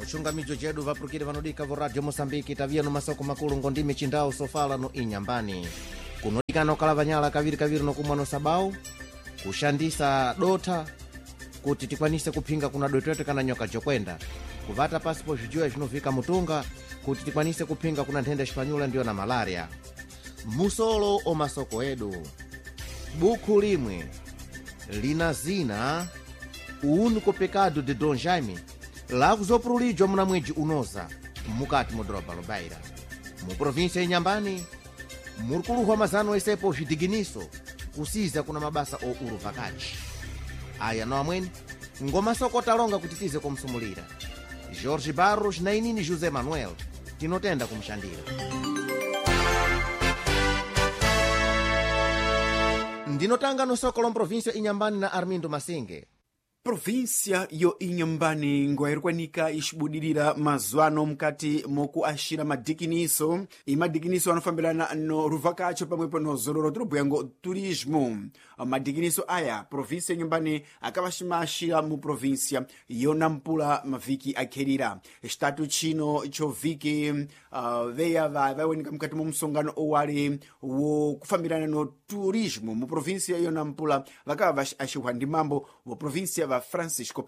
kuchunga mijo jedu vapulukire vanodika vo radio moçambique tavia no masoko makulu ngondime cindau sofala no inyambani kunodikana okala vanyala kavirikaviri nokumwa no sabau kushandisa dotha kuti tikwanise kuphinga kuna dotwete kana nyoka jokwenda kuvata pasipo vijuwa vinovika mutunga kuti tikwanise kuphinga kuna nthenda xipanyula ndiyo na malaria musolo o masoko edu buku limwe lina zina o único pecado de Dom Jaime lago zopurulijwa muna mwedzi unoza mukati mu dropa lobaira mu província inyambani muri kuluhwa mazano esepo vidiginiso kusiza kuna mabasa o uruvakaci aya no amweni ngomasoko talonga kuti tize kumsumulira Jorge Barros na inini José Manuel tinotenda kumshandira ndinotanga no sokolo mprovíncia inyambani na Armindo Masinge. província yo inyambani ngoyerikwanika ixibudilira mazwano mkati mokuaxira madikiniso imadikiniso anofambirana no ruvakacho pamwepo no zololo tolobuyango turismo madikiniso aya província inyambani akavaximaxira mu província yonampula maviki akherira estatu chino choviki veya vawenika mkati mo msongano owale wokufambirana no turismo mu província yonampula vakava axihwa ndi mambo wa província va Francisco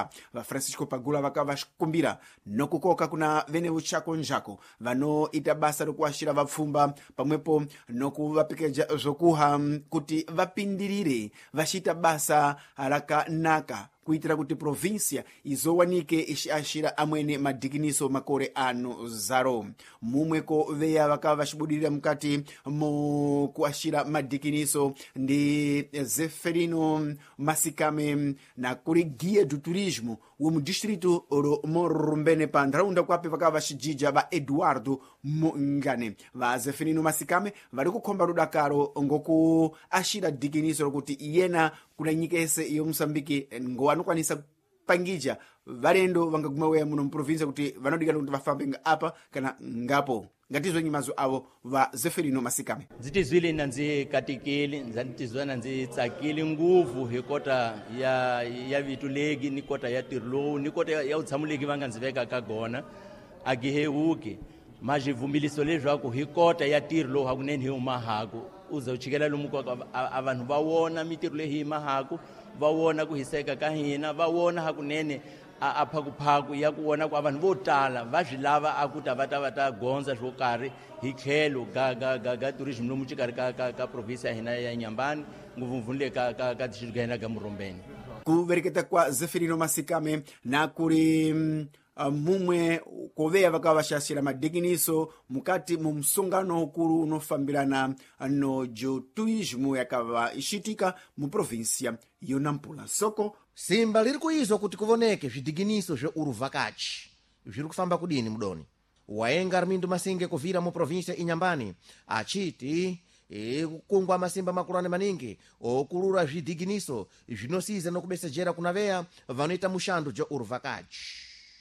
Pagula vakava vaxikumbira nokukoka kuna vene vuchako njako vano ita basa lokuaxira vapfumba pamwepo nokuvapekeja zokuha kuti vapindirire vaxita basa rakanaka kuitira kuti província izowanike ixaxira amwene madikiniso makore ano zaro mumweko veya vakava vaxibudilira mkati mo kuaxira madikiniso ndi Zeferino Masikame na kuri guia do turismo wo mu distrito ro Morumbene pa ntharaunda kwape vakava vaxijija va Eduardo Mongane va Zeferino Masikame vari kukhomba rudakaro ngoku axira dikiniso rokuti yena kuna nyika ese iyo Mosambiki ngowanokwanisa pangija valendo vangaguma weya muno muprovinsia kuti vanodikana kuti vafambe apa kana ngapo ngatizo nyimazo avo va Zeferino Masikame nditizwile ndzi katikile nditizwa ndzi tsakile nguvu hi kota ya vitu legi ni kota ya tirlo ni kota ya utsamuleki vanga ndzi veka ka gona agiheuke majivumbiliso lezwaku hi kota ya tirlo hakunene hi umahako uza uchikela lomuko avanhu vawona mitirlo lehi mahako vawona kuhiseka ka hina vawona hakunene aphakuphaku ya kuona kwa vanhu vo tala va swi lava akuti va gonza swo karhi hi tlhelo ga tourism lomu xikarhi ka province ya hina ya Nyambani nguvumvu le ka district ga hina ga Murombeni kuvereketa kwa Zeferino Masikame na kuri mumwe koveya vakava vaxaxira madikiniso mukati mu msongano ukulu unofambirana no turismo yakava ixitika mu província yonampula soko simba liri kuizwa kuti kuvoneke vidikiniso vya uruvakaci viri kufamba kudini mudoni waenga Armindo Masinge kuvira mu província inyambani achiti kukungwa masimba makulane maningi okulura vidikiniso vinosiza nokubesejera kuna veya vanoita muxando ja uruvakaci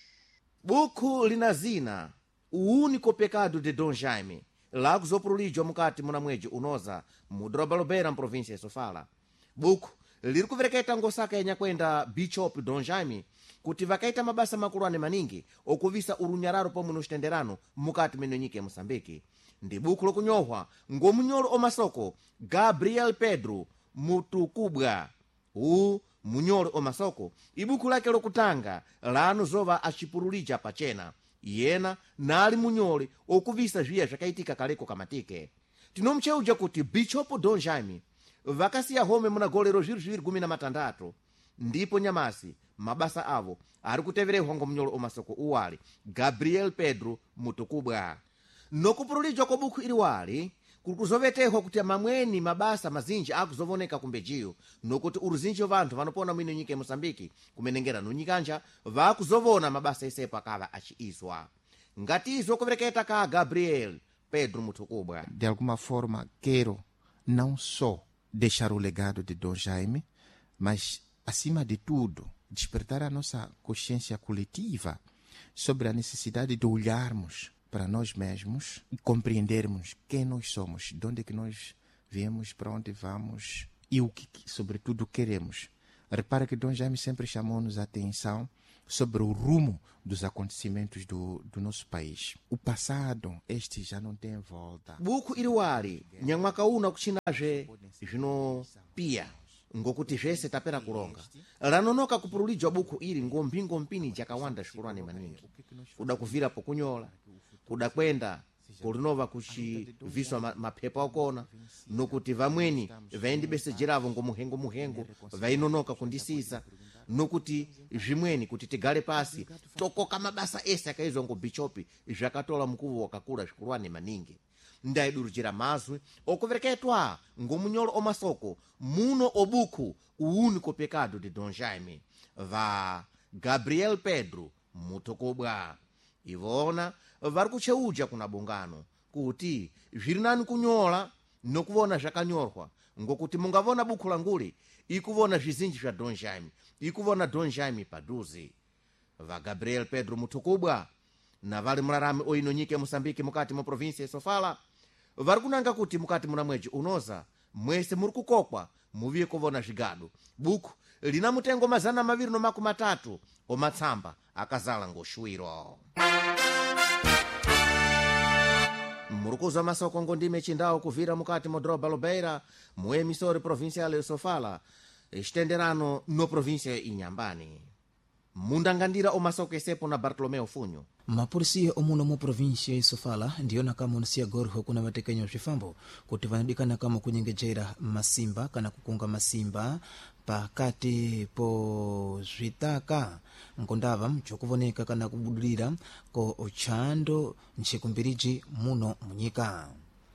buku lina zina o único pecado de Dom Jaime lago zopurulijwa mukati muna mwedzi unoza mu droba lobera mprovíncia ya Sofala buku liri kuvereketa ngosaka yanyakwenda Bishop Dom Jaime kuti vakaita mabasa makulane maningi okuvisa urunyararo pomwe no xitenderano mukati mene nyika ya Moçambique ndi buku lokunyohwa ngomunyolo omasoko Gabriel Pedro Mutukubwa munyolo omasoko ibuku lake lokutanga lano zova acipurulija pachena yena nali munyole okuvisa zviya zvakaitika kaleko kamatike tinomcheuja kuti Bishop Dom Jaime vakasiya home muna golero 216 ndipo nyamasi mabasa avo ari kuteverehwa ngomunyolo omasoko uwali Gabriel Pedro Mutukubwa nokupurulijwa kwa buku iliwali kuri kuzovetehwa kuti mamweni mabasa mazinji akuzovoneka kumbejiyo nokuti uruzinji vanthu vanopona mwino nyika ya Moçambique kumenengera no nyikanja vakuzovona mabasa esepo akava aciizwa ngatizo kuvereketa ka Gabriel Pedro Mutukubwa. De alguma forma quero não só deixar o legado de Dom Jaime, mas acima de tudo despertar a nossa consciência coletiva sobre a necessidade de olharmos para nós mesmos e compreendermos quem nós somos, de onde é que nós viemos, para onde vamos e o que, sobretudo, queremos. Repara que Dom Jaime sempre chamou-nos a atenção sobre o rumo dos acontecimentos do nosso país. O passado, este já não tem volta. buku ili wali nyamwaka uno kuchinazve zvinopiya ngokuti zvese tapera kulonga lanonoka kupululidwa buku ili ngompingompini jakawanda zvikulwane maningi kuda kuvira pokunyola kuda kwenda kulinova kuchiviswa maphepa okona nokuti vamweni vaindibesejeravo ngomuhengo vainonoka kundisiza nokuti zvimweni kuti tigale pasi tokoka mabasa ese akaizwa ngobichopi zvakatola mkuvu wakakula zvikulwane maningi ndaidurujira mazwi okuvereketwa ngomunyolo omasoko muno obuku o único pecado de Dom Jaime va Gabriel Pedro Mutokobwa ivona vari kucheuja kuna bungano kuti zviri nani kunyola nokuvona zvakanyorwa ngokuti mungavona buku languli ikuvona zvizinji zva Dom Jaime ikuvona Dom Jaime padhuze va Gabriel Pedro Mutokobwa na vali mularami oino nyike Moçambique mukati mu província ya Sofala vari kunanga kuti mukati muna mweji unoza mwese muri kukokwa muviye kuvona zvigado buku lina mutengo 230 omatsamba akazala ngoshwiro muri kuzwa masoko ngondime chindawo kuvira mukati modroba lobeira mu emisori provincial ya Sofala exitenderano no província ya Inhambane mundangandira omasoko esepo na Bartolomeu Funho mapolisiya omuno mu província ya Sofala ndiyona kama unasiya gorho kuna vatekenyo zvifambo kuti vanadikana kama kunyengejera masimba kana kukunga masimba pakati po zvitaka nkondava mchokuvoneka kana kubudulira ko ochando nchikumbiriji muno munyika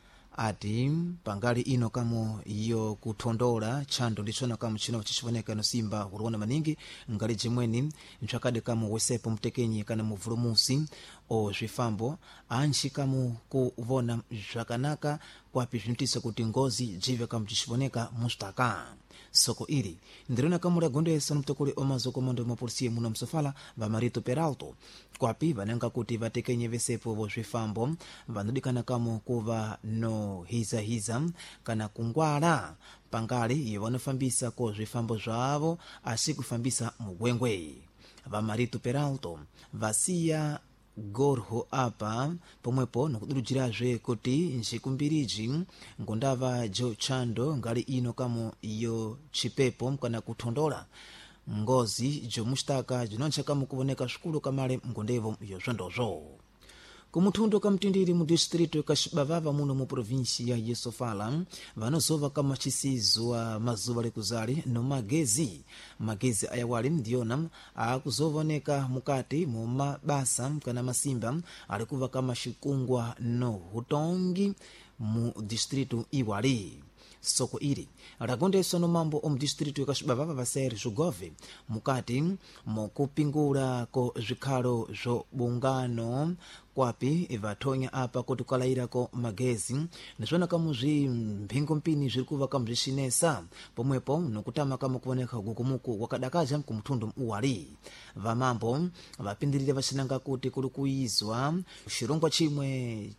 ati pangali ino kamo iyo kutondola chando ndichona kamo chino chichivoneka no simba huruona maningi ngali jimweni nchakade kamo wesepo mtekenyi kana muvulumusi o zvifambo anchi kamo kuvona zvakanaka kwapi zvinotisa kuti ngozi jive kamo chichivoneka mustaka soko ili ndiriona kamo lagondesa nomtokole omazokomando mapolisiya muno msofala va Marito Peralto kwapi vananga kuti vatekenye vesepo vo zvifambo vanodikana kamo kuva no hiza kana kungwala pangali iyo vanofambisa ko zvifambo zvavo asi kufambisa mugwengwe va Marito Peralto vasiya gorho apa pomwepo nokudurujirazve kuti nchikumbiriji ngondava jo chando ngali ino kamo iyo chipepo kana kutondola ngozi jo mustaka jinoncha kamo kuvoneka swikulu kamale ngondevo iyo zvondozvo kumuthundo kamtindiri mu distrito kashibavava muno mu provinsia ya Sofala vanozova kama chisizwa mazuva lekuzali no magezi ayawali ndiyona akuzovoneka mukati mu mabasa kana masimba alikuva kama shikungwa no hutongi mu distrito iwali soko ili lagondesa no mambo omu distrito yakashibavava va Sérgio Gove mukati mokupingula ko zvikhalo zobungano kwapi vathonya apa kuti kukalairako magezi nizvona kamu zvimphingo mpini zviri kuva kamu zvicinesa pomwepo nokutama kamu kuoneka gukumuku wakadakaja kumthundu uwali vamambo vapindirire vacinanga kuti kuli kuizwa xirongwa chimwe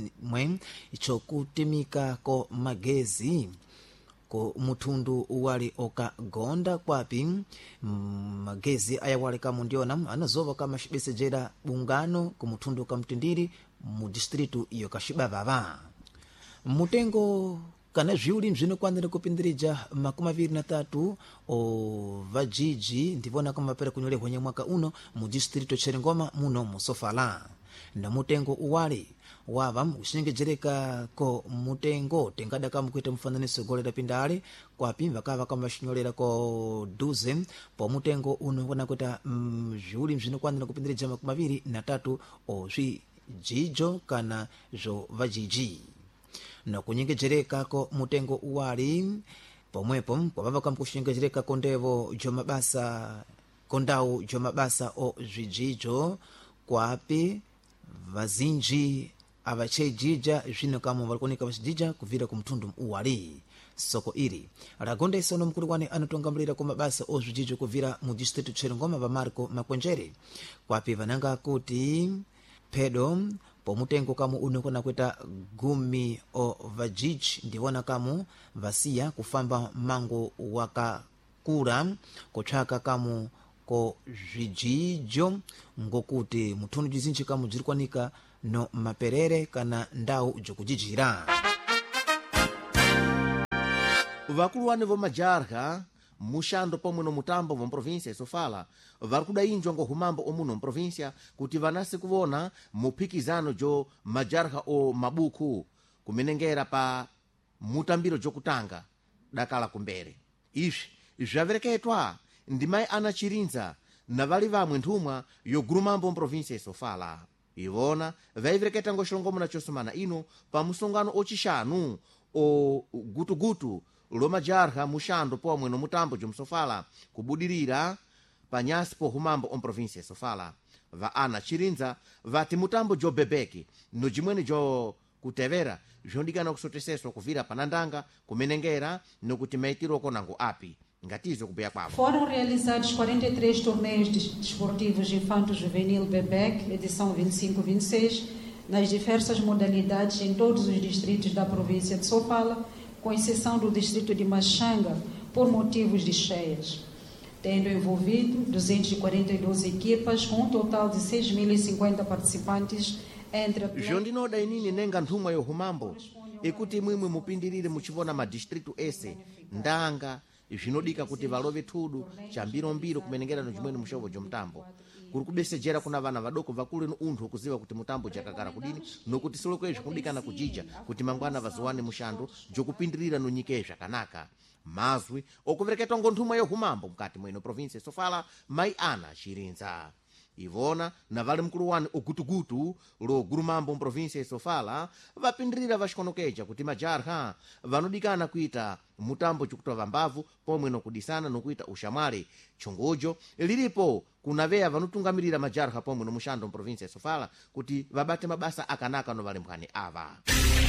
chokutimika ko magezi ko muthundu uwali okagonda kwapi magezi ayawali kamo ndiona anazova kama xibesejera bungano ku muthundu kamtindiri mu distrito iyo kaxibavava mutengo kana zviuli mzvinokwanira kupindirija 23 o vajiji ndivona kama pera kunyolehwa nyamwaka uno mu distrito Cherengoma muno mu Sofala na mutengo uwali wava ucinyengejereka ko mutengo tengada kama kuita mfananiso golera pindale kwapi vakava kama vacinyolera ko 12 po mutengo uno vona kuita zviuli mzvinokwanira kupindirija 23 o zvijijo kana zvo vajiji na kunyengejereka ko mutengo uwali pomwepo kwavava kama kucinyengejereka kondevo jomabasa kondau jomabasa o zvijijo kwapi vazinji avachejija zvino kama valikuoneka vachijija kuvira kumthundu uwali soko ili lagondesa no mkulu wane anotongamulira ku mabasa ozvijijo kuvira mu distrito Cherengoma va Marco Makwenjere kwapi vananga kuti pedo pomutengo kamu unokona kuita gumi o vajiji ndivona kamu vasiya kufamba mango wakakura kutsvaka kamu ko zvijijo ngokuti muthono jizinji kamo jiri kwanika no maperere kana ndawu jokujijira. vakulu wane vomajarha mushando pomwe no mutambo va província isofala vari kudainjwa ngohumambo omuno mprovíncia kuti vanasi kuvona muphikizano jo majarha o mabuku kumenengera pa mutambiro jokutanga dakala kumbere. Izvi zvavereketwa ndi mayi ana Chirinza na vali vamwe nthumwa yogurumambo mprovíncia isofala. Ivona vaivereketa ngoxilongomo na chosumana ino pa musongano ocixanu o gutugutu lomajarha mushando pomwe no mutambo jomsofala kubudirira panyasi pohumambo omprovíncia isofala. Va ana Chirinza vati mutambo jo bebeki no jimwene jo kutevera zhondikana kusoteseswa kuvira panandanga kumenengera nokuti maitiroko nango api ngatizo kubeya kwavo. Foram realizados 43 torneios desportivos infanto-juvenil BEBEC, edição 25-26, nas diversas modalidades em todos os distritos da província de Sofala, com exceção do distrito de Machanga, por motivos de cheias, tendo envolvido 242 equipas, com um total de 6.050 participantes entre zhondinoda inini nenga nthumwa yohumambo ikuti mwimwe mupindirire muchivona madistritu ese ndanga zvinodika kuti valove thudu chambirombiro kumenengera no chimwene mushovo jomtambo kuri kubesejera kuna vana vadoko vakulu ino unthu okuziva kuti mutambo jakakara kudini nokuti solokwezo kudikana kujija kuti mangwana vazowane mushando jokupindirira no nyike zvakanaka. Mazwi okuvereketwa ngonthumwa yohumambo mkati mweno província isofala mayi ana Chirinza. Ivona na vale mkulu wane ogutugutu lo gurumambo mprovíncia isofala vapindirira vaxikonokeja kuti majarha vanodikana kuita mutambo chikutova mbavu pomwe nokudisana nokuita uxamwali chongojo lilipo kunaveya vanotungamirira majarha pomwe no mushando mprovíncia isofala kuti vabate mabasa akanaka no vale mphani ava.